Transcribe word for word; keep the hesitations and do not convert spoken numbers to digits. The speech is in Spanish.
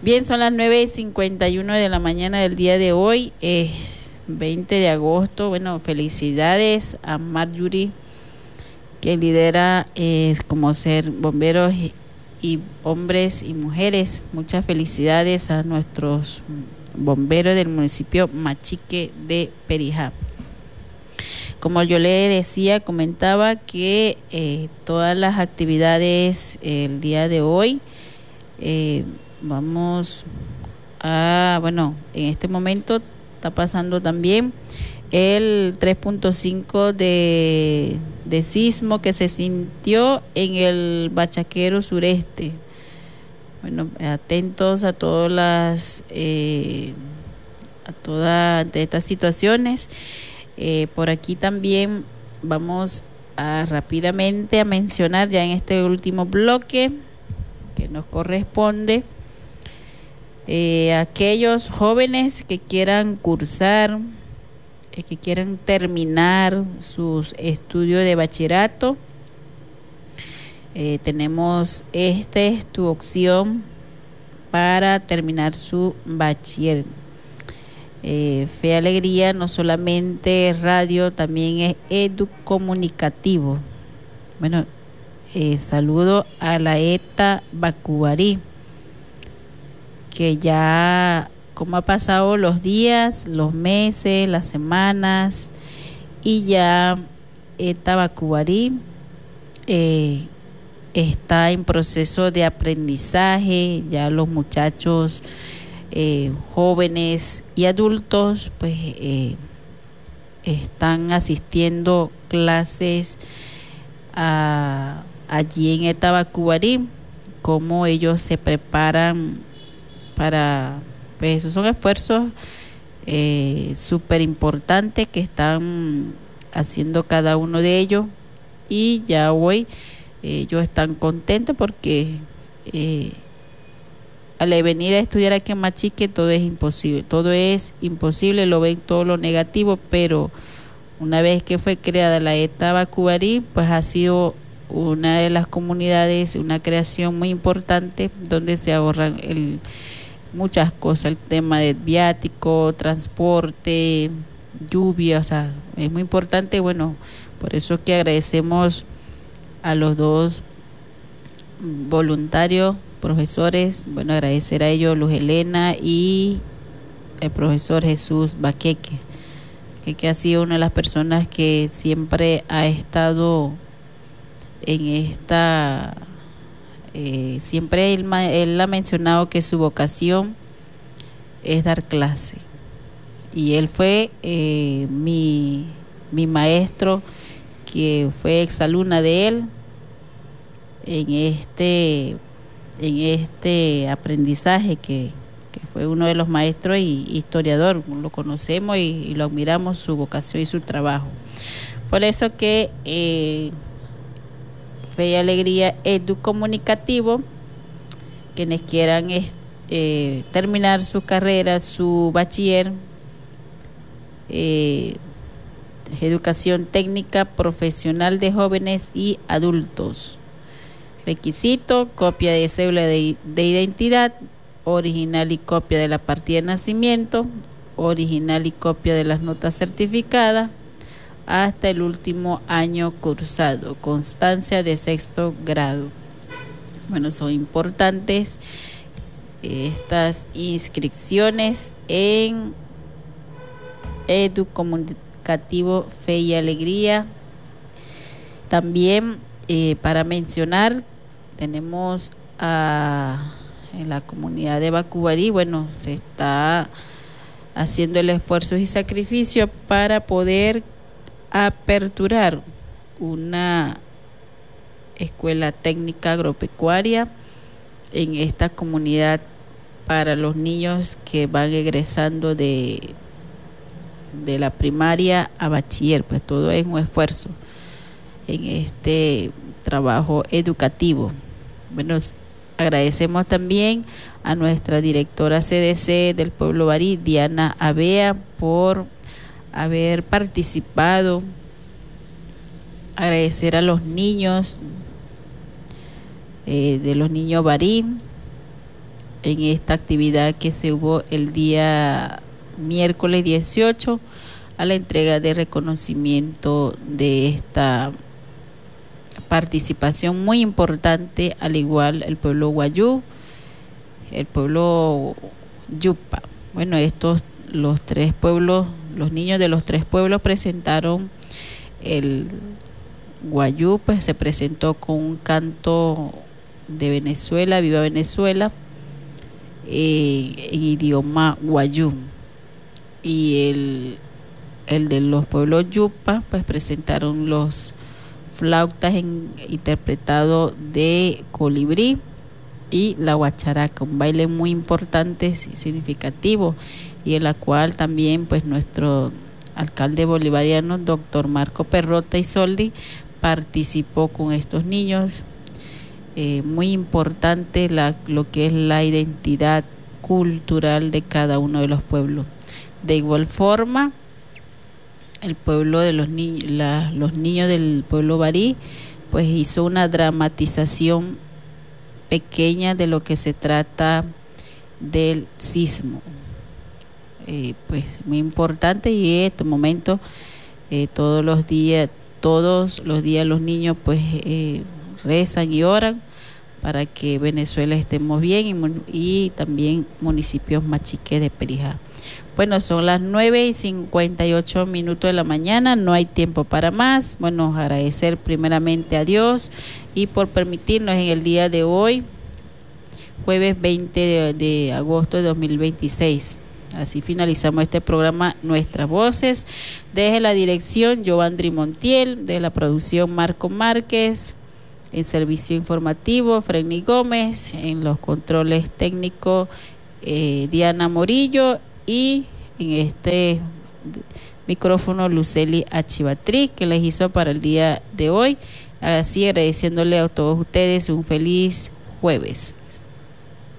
Bien, son las nueve y cincuenta y uno de la mañana del día de hoy, eh, veinte de agosto. Bueno, felicidades a Marjorie, que lidera eh, como ser bomberos y, y hombres y mujeres. Muchas felicidades a nuestros bomberos del municipio Machique de Perijá. Como yo le decía, comentaba que eh, todas las actividades eh, el día de hoy, eh, vamos a, bueno, en este momento está pasando también el tres punto cinco de, de sismo que se sintió en el Bachaquero sureste. Bueno, atentos a todas las, eh, a todas estas situaciones. Eh, por aquí también vamos a rápidamente a mencionar ya en este último bloque que nos corresponde eh, aquellos jóvenes que quieran cursar, eh, que quieran terminar sus estudios de bachillerato. Eh, tenemos, esta es tu opción para terminar su bachiller. Eh, Fe y Alegría no solamente radio, también es educomunicativo. Bueno, eh, saludo a la ETA Bacubarí, que ya, como ha pasado los días, los meses, las semanas, y ya ETA Bacubarí eh, está en proceso de aprendizaje. Ya los muchachos Eh, jóvenes y adultos pues eh, están asistiendo clases a, allí en Etabacubarí, cómo ellos se preparan para, pues esos son esfuerzos eh, súper importantes que están haciendo cada uno de ellos, y ya hoy eh, ellos están contentos porque eh, al venir a estudiar aquí en Machique todo es imposible, todo es imposible, lo ven todo lo negativo, pero una vez que fue creada la ETA Bacubarí, pues ha sido una de las comunidades, una creación muy importante donde se ahorran el, muchas cosas, el tema de viático, transporte, lluvia, o sea, es muy importante. Bueno, por eso que agradecemos a los dos voluntarios, profesores, bueno, agradecer a ellos, Luz Helena y el profesor Jesús Baqueque, que, que ha sido una de las personas que siempre ha estado en esta, eh, siempre él, él ha mencionado que su vocación es dar clase, y él fue eh, mi, mi maestro, que fue exalumna de él en este en este aprendizaje, que, que fue uno de los maestros y historiador, lo conocemos y, y lo admiramos, su vocación y su trabajo. Por eso que eh, Fe y Alegría Educomunicativo, quienes quieran eh, terminar su carrera, su bachiller, eh, educación técnica profesional de jóvenes y adultos. Requisito: copia de cédula de, de identidad, original y copia de la partida de nacimiento, original y copia de las notas certificadas, hasta el último año cursado, constancia de sexto grado. Bueno, son importantes estas inscripciones en Educomunicativo Fe y Alegría. También eh, para mencionar, tenemos a, en la comunidad de Bacubarí, bueno, se está haciendo el esfuerzo y sacrificio para poder aperturar una escuela técnica agropecuaria en esta comunidad para los niños que van egresando de, de la primaria a bachiller. Pues todo es un esfuerzo en este trabajo educativo. Bueno, agradecemos también a nuestra directora C D C del pueblo Barí, Diana Avea, por haber participado. Agradecer a los niños, eh, de los niños Barí, en esta actividad que se hubo el día miércoles dieciocho a la entrega de reconocimiento de esta participación muy importante, al igual el pueblo Wayuu, el pueblo Yupa. Bueno, estos los tres pueblos, los niños de los tres pueblos presentaron el Wayuu, pues se presentó con un canto de Venezuela, Viva Venezuela, eh, en idioma Wayuu, y el, el de los pueblos Yupa, pues presentaron los flautas en, interpretado de colibrí y la guacharaca, un baile muy importante y significativo, y en la cual también pues nuestro alcalde bolivariano, doctor Marco Perrota Isoldi, participó con estos niños. Eh, muy importante la, lo que es la identidad cultural de cada uno de los pueblos. De igual forma, el pueblo de los niños, la, los niños del pueblo Barí, pues hizo una dramatización pequeña de lo que se trata del sismo. Eh, pues muy importante, y en este momento eh, todos los días, todos los días los niños pues eh, rezan y oran para que Venezuela estemos bien, y, y también municipios Machique de Perijá. Bueno, son las nueve y cincuenta y ocho minutos de la mañana, no hay tiempo para más. Bueno, agradecer primeramente a Dios y por permitirnos en el día de hoy, jueves veinte de, de agosto de dos mil veintiséis. Así finalizamos este programa Nuestras Voces. Desde la dirección, Giovandri Montiel, de la producción Marco Márquez, en servicio informativo Fredny Gómez, en los controles técnicos eh, Diana Morillo, y en este micrófono Luceli Achivatri, que les hizo para el día de hoy. Así agradeciéndole a todos ustedes un feliz jueves.